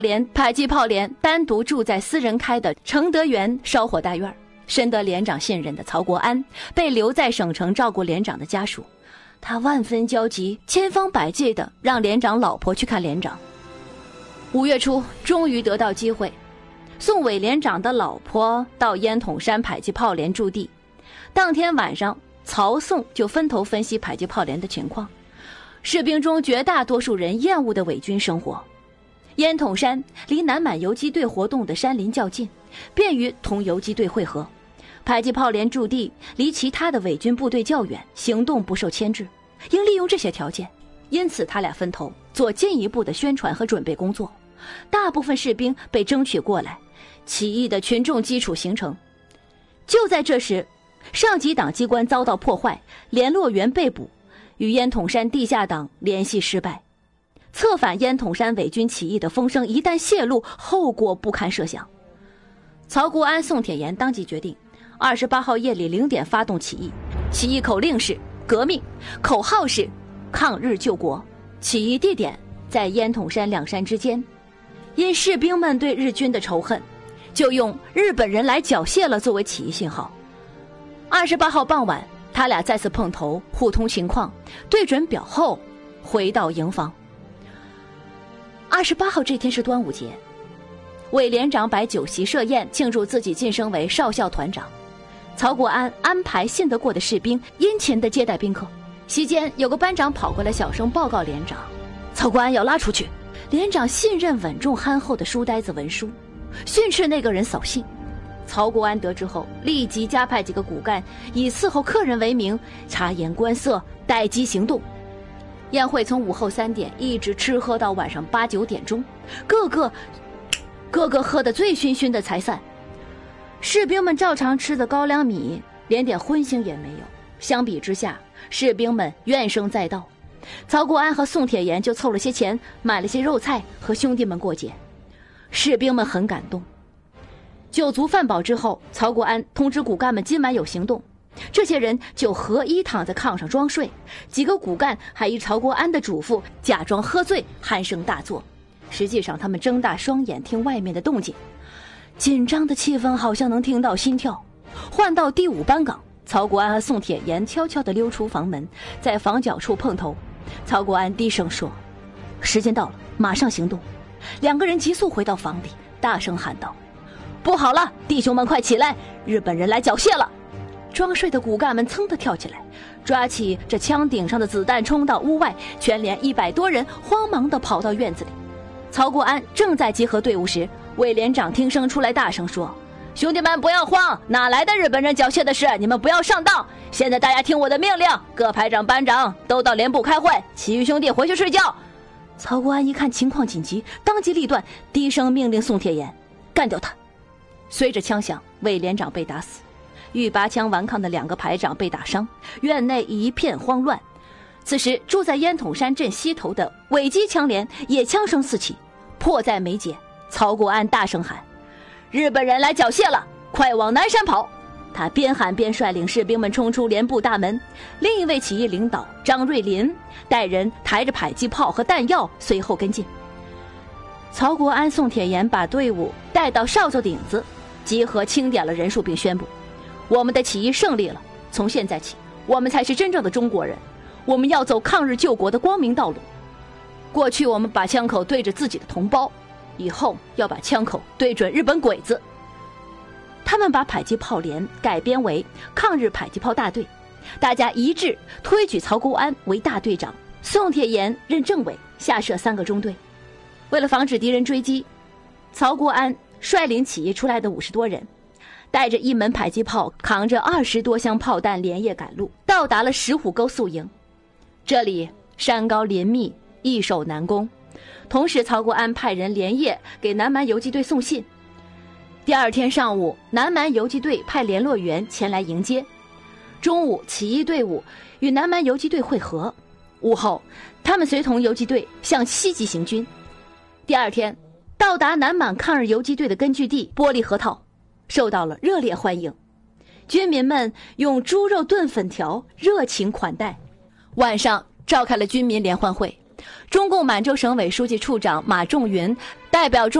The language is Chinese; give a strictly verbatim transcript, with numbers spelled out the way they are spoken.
连迫击炮连单独住在私人开的承德园烧火大院，深得连长信任的曹国安被留在省城照顾连长的家属，他万分焦急，千方百计地让连长老婆去看连长。五月初终于得到机会，送委连长的老婆到烟筒山迫击炮连驻地。当天晚上，曹宋就分头分析迫击炮连的情况。士兵中绝大多数人厌恶的伪军生活。烟筒山离南满游击队活动的山林较近，便于同游击队会合。迫击炮连驻地离其他的伪军部队较远，行动不受牵制，应利用这些条件。因此他俩分头做进一步的宣传和准备工作。大部分士兵被争取过来，起义的群众基础形成。就在这时，上级党机关遭到破坏，联络员被捕，与烟筒山地下党联系失败。策反烟筒山伪军起义的风声一旦泄露，后果不堪设想。曹国安、宋铁岩当即决定，二十八号夜里零点发动起义。起义口令是革命，口号是抗日救国。起义地点在烟筒山两山之间。因士兵们对日军的仇恨，就用日本人来缴械了作为起义信号。二十八号傍晚，他俩再次碰头，互通情况，对准表后回到营房。二十八号这天是端午节，委连长摆酒席设宴，庆祝自己晋升为少校团长。曹国安安排信得过的士兵殷勤地接待宾客。席间有个班长跑过来小声报告连长，曹国安要拉出去。连长信任稳重憨厚的书呆子文书，训斥那个人扫兴。曹国安得知后，立即加派几个骨干，以伺候客人为名，察言观色，待机行动。宴会从午后三点一直吃喝到晚上八九点钟，个个个个喝得醉醺醺的才散。士兵们照常吃的高粱米，连点荤腥也没有。相比之下，士兵们怨声载道。曹国安和宋铁岩就凑了些钱，买了些肉菜和兄弟们过节。士兵们很感动。酒足饭饱之后，曹国安通知骨干们今晚有行动，这些人就合衣躺在炕上装睡。几个骨干还依曹国安的嘱咐，假装喝醉，鼾声大作。实际上他们睁大双眼听外面的动静，紧张的气氛好像能听到心跳。换到第五班岗，曹国安和宋铁岩悄悄地溜出房门，在房角处碰头。曹国安低声说：“时间到了，马上行动。”两个人急速回到房里，大声喊道：“不好了，弟兄们快起来，日本人来缴械了！”装睡的骨干们噌地跳起来，抓起这枪顶上的子弹冲到屋外，全连一百多人慌忙地跑到院子里。曹国安正在集合队伍时，委连长听声出来，大声说：“兄弟们不要慌，哪来的日本人缴械的事？你们不要上当！现在大家听我的命令，各排长班长都到连部开会，其余兄弟回去睡觉。”曹国安一看情况紧急，当机立断，低声命令宋铁岩：“干掉他！”随着枪响，委连长被打死，欲拔枪顽抗的两个排长被打伤，院内一片慌乱。此时住在烟筒山镇西头的伪机枪连也枪声四起，迫在眉睫。曹国安大声喊：“日本人来缴械了，快往南山跑！”他边喊边率领士兵们冲出连部大门。另一位起义领导张瑞林带人抬着迫击炮和弹药随后跟进。曹国安、宋铁岩把队伍带到哨子顶子，集合清点了人数，并宣布：“我们的起义胜利了！从现在起，我们才是真正的中国人，我们要走抗日救国的光明道路。过去我们把枪口对着自己的同胞，以后要把枪口对准日本鬼子。”他们把迫击炮连改编为抗日迫击炮大队，大家一致推举曹国安为大队长，宋铁岩任政委，下设三个中队。为了防止敌人追击，曹国安率领起义出来的五十多人，带着一门迫击炮，扛着二十多箱炮弹，连夜赶路，到达了石虎沟宿营。这里山高林密，易守难攻。同时，曹国安派人连夜给南蛮游击队送信。第二天上午，南蛮游击队派联络员前来迎接。中午，起义队伍与南蛮游击队会合。午后，他们随同游击队向西极行军。第二天，到达南满抗日游击队的根据地玻璃河套，受到了热烈欢迎。军民们用猪肉炖粉条热情款待。晚上召开了军民联欢会， 中共满洲省委书记处长马仲云代表中